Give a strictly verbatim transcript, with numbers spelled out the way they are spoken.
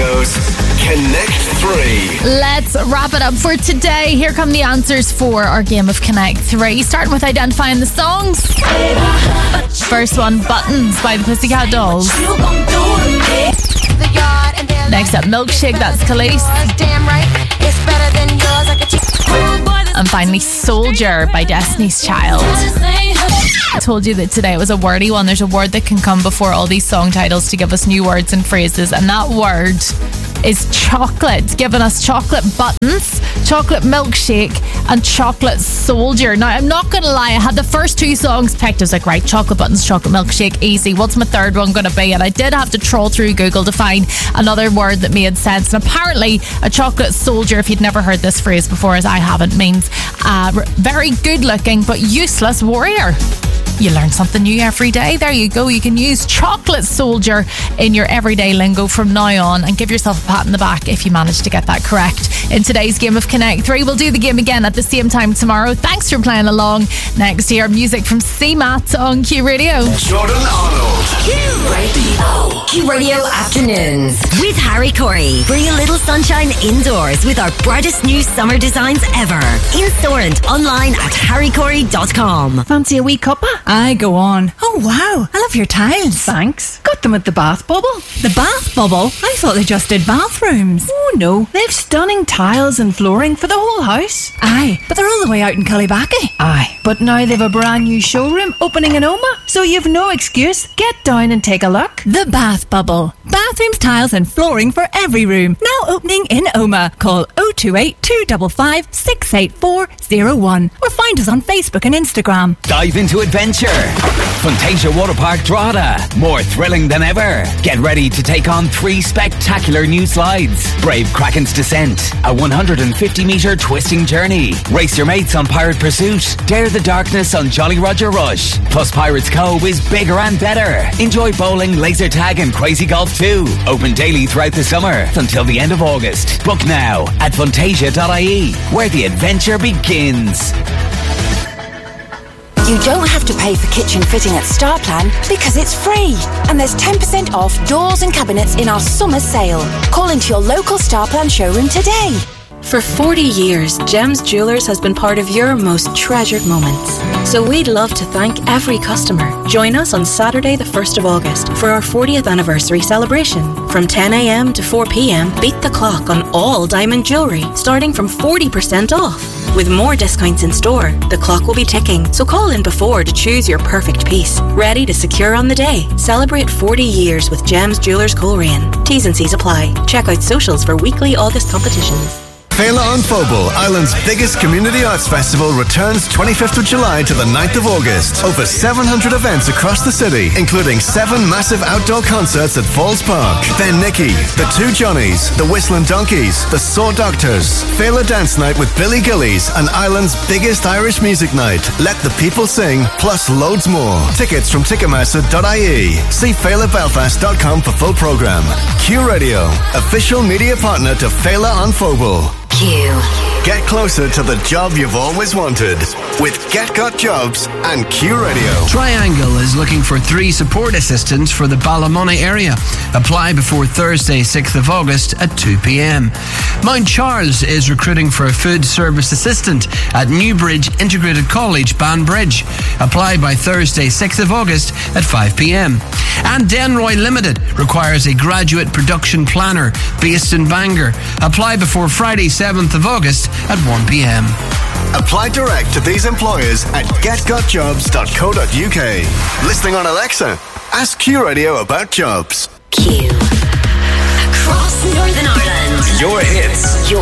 Radio's Connect three. Let's wrap it up for today. Here come the answers for our game of Connect three. Starting with identifying the songs. First one, Buttons by the Pussycat Dolls. Next up, Milkshake, that's Khalees. And finally, Soldier by Destiny's Child. I told you that today was a wordy one. There's a word that can come before all these song titles to give us new words and phrases, and that word is chocolate, giving us chocolate buttons, chocolate milkshake, and chocolate soldier. Now, I'm not going to lie, I had the first two songs picked. I was like, right, chocolate buttons, chocolate milkshake, easy. What's my third one going to be? And I did have to troll through Google to find another word that made sense. And apparently, a chocolate soldier, if you'd never heard this phrase before, as I haven't, means a very good looking but useless warrior. You learn something new every day. There you go. You can use chocolate soldier in your everyday lingo from now on and give yourself a pat on the back if you manage to get that correct. In today's game of Connect three, we'll do the game again at the same time tomorrow. Thanks for playing along. Next year, music from C MAT on Q Radio. Jordan Arnold. Q Radio. Q Radio Afternoons with Harry Corey. Bring a little sunshine indoors with our brightest new summer designs ever. In store and online at harry corey dot com. Fancy a wee cuppa? I go on. Oh wow, I love your tiles. Thanks. Got them at the Bath Bubble. The Bath Bubble? I thought they just did bathrooms. Oh no, they've stunning tiles and flooring for the whole house. Aye, but they're all the way out in Cullybackey. Aye, but now they've a brand new showroom opening in Oma, so you've no excuse. Get down and take a look. The Bath Bubble. Bathrooms, tiles and flooring for every room. Now opening in Oma. Call oh two eight, two five five, six eight four oh one or find us on Facebook and Instagram. Dive into adventure. Fantasia Waterpark Drogheda. More thrilling than ever. Get ready to take on three spectacular new slides. Brave Kraken's Descent, a one hundred fifty metre twisting journey. Race your mates on Pirate Pursuit. Dare the darkness on Jolly Roger Rush. Plus Pirates Cove is bigger and better. Enjoy bowling, laser tag and crazy golf too. Open daily throughout the summer until the end of August. Book now at fantasia dot I E, where the adventure begins. You don't have to pay for kitchen fitting at StarPlan because it's free. And there's ten percent off doors and cabinets in our summer sale. Call into your local StarPlan showroom today. For forty years, Gems Jewellers has been part of your most treasured moments. So we'd love to thank every customer. Join us on Saturday the first of August for our fortieth anniversary celebration. From ten a.m. to four p.m, beat the clock on all diamond jewellery, starting from forty percent off. With more discounts in store, the clock will be ticking, so call in before to choose your perfect piece. Ready to secure on the day. Celebrate forty years with Gems Jewellers Coleraine. T's and C's apply. Check out socials for weekly August competitions. Féile an Phobal, Ireland's biggest community arts festival, returns twenty-fifth of July to the ninth of August. Over seven hundred events across the city, including seven massive outdoor concerts at Falls Park. Then Nicky, the Two Johnnies, the Whistling Donkeys, the Saw Doctors, Féile Dance Night with Billy Gillies, and Ireland's biggest Irish music night. Let the people sing, plus loads more. Tickets from ticketmaster dot I E. See féile belfast dot com for full programme. Q Radio, official media partner to Féile an Phobal. Q. Get closer to the job you've always wanted with Get Got Jobs and Q Radio. Triangle is looking for three support assistants for the Ballymoney area. Apply before Thursday, sixth of August at two p.m. Mount Charles is recruiting for a food service assistant at Newbridge Integrated College, Banbridge. Apply by Thursday, sixth of August at five p.m. And Denroy Limited requires a graduate production planner based in Bangor. Apply before Friday, seventh of August at one p.m. Apply direct to these employers at get got jobs dot co dot uk. Listening on Alexa, ask Q Radio about jobs. Q. Across Northern Ireland. Your hits. Your